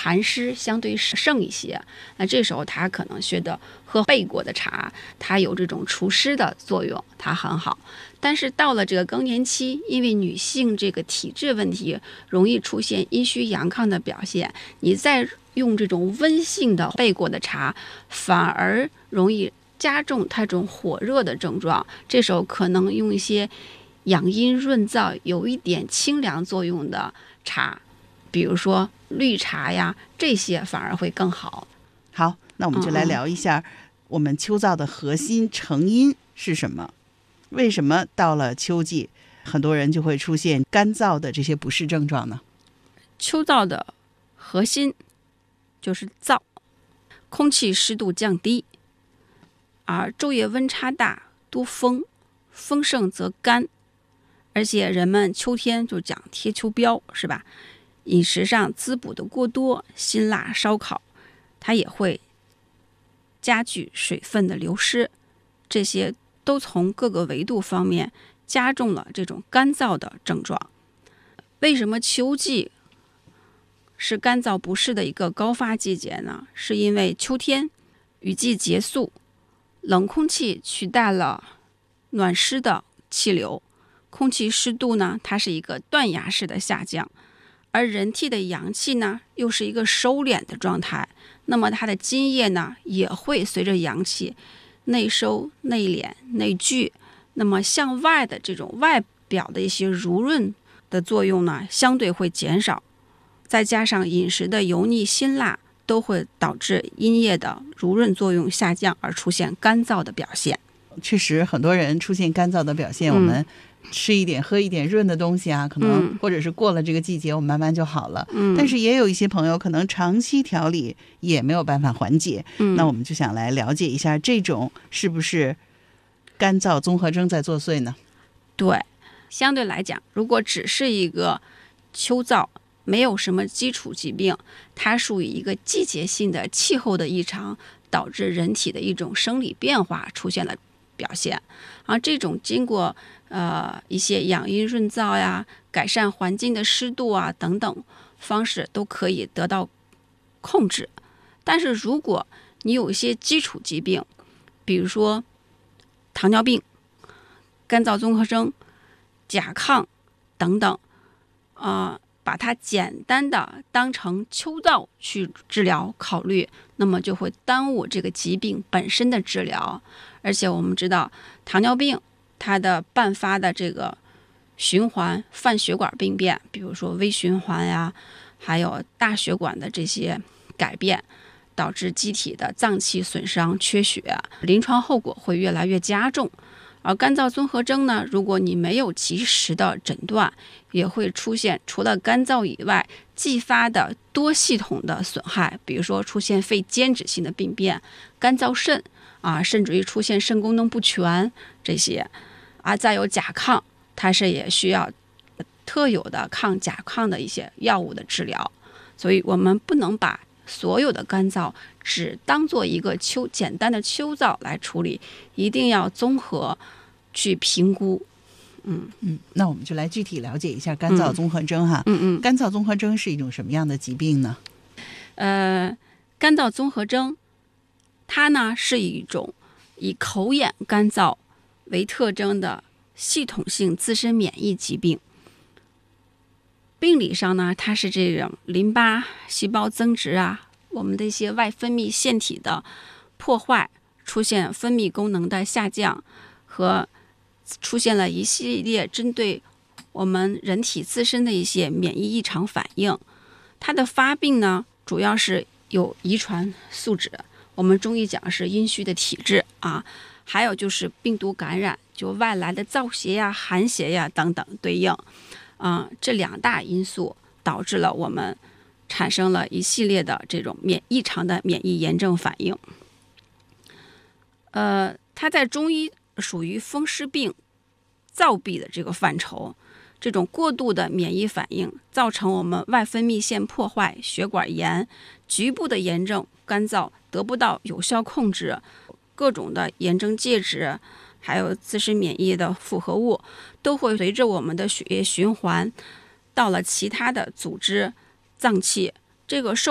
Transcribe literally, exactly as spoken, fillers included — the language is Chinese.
痰湿相对盛一些，那这时候他可能觉得喝焙过的茶，它有这种除湿的作用，它很好。但是到了这个更年期，因为女性这个体质问题容易出现阴虚阳亢的表现，你再用这种温性的焙过的茶，反而容易加重它这种火热的症状。这时候可能用一些养阴润燥、有一点清凉作用的茶，比如说绿茶呀，这些反而会更好。 好，那我们就来聊一下我们秋燥的核心成因是什么？为什么到了秋季，很多人就会出现干燥的这些不适症状呢？ 秋燥的核心就是燥，空气湿度降低，而昼夜温差大，多风，风盛则干。而且人们秋天就讲贴秋膘，是吧？饮食上滋补的过多，辛辣烧烤，它也会加剧水分的流失，这些都从各个维度方面加重了这种干燥的症状。为什么秋季是干燥不适的一个高发季节呢？是因为秋天雨季结束，冷空气取代了暖湿的气流，空气湿度呢，它是一个断崖式的下降，而人体的阳气呢，又是一个收敛的状态，那么它的津液呢，也会随着阳气内收、内敛、内聚，那么向外的这种外表的一些濡润的作用呢，相对会减少，再加上饮食的油腻辛辣，都会导致阴液的濡润作用下降，而出现干燥的表现。 确实，很多人出现干燥的表现， 嗯、 我们吃一点喝一点润的东西啊，可能、嗯、或者是过了这个季节我们慢慢就好了、嗯、但是也有一些朋友可能长期调理也没有办法缓解、嗯、那我们就想来了解一下，这种是不是干燥综合征在作祟呢？ 对，相对来讲，如果只是一个秋燥，没有什么基础疾病，它属于一个季节性的气候的异常，导致人体的一种生理变化出现了表现。而这种经过呃一些养阴润燥呀、改善环境的湿度啊等等方式都可以得到控制。但是如果你有一些基础疾病，比如说糖尿病、干燥综合征、甲亢等等，啊、呃，把它简单的当成秋燥去治疗考虑，那么就会耽误这个疾病本身的治疗。而且我们知道，糖尿病它的伴发的这个循环泛血管病变，比如说微循环呀，还有大血管的这些改变，导致机体的脏器损伤、缺血，临床后果会越来越加重。而干燥综合征呢，如果你没有及时的诊断，也会出现除了干燥以外继发的多系统的损害，比如说出现肺间质性的病变、干燥肾啊，甚至于出现肾功能不全这些啊。再有甲亢，它是也需要特有的抗甲亢的一些药物的治疗。所以我们不能把所有的干燥只当做一个秋简单的秋燥来处理，一定要综合去评估。嗯嗯，那我们就来具体了解一下干燥综合征哈。 嗯嗯， 干燥综合征是一种什么样的疾病呢？ 呃，干燥综合征，它呢是一种以口眼干燥为特征的系统性自身免疫疾病。病理上呢，它是这种淋巴细胞增殖啊，我们的一些外分泌腺体的破坏，出现分泌功能的下降，和出现了一系列针对我们人体自身的一些免疫异常反应。它的发病呢，主要是有遗传素质，我们中医讲是阴虚的体质啊，还有就是病毒感染，就外来的燥邪呀、寒邪呀等等对应。啊、呃，这两大因素导致了我们产生了一系列的这种免异常的免疫炎症反应。呃，它在中医属于风湿病、燥痹的这个范畴。这种过度的免疫反应造成我们外分泌腺破坏、血管炎、局部的炎症、干燥得不到有效控制，各种的炎症介质，还有自身免疫的复合物，都会随着我们的血液循环到了其他的组织、脏器，这个受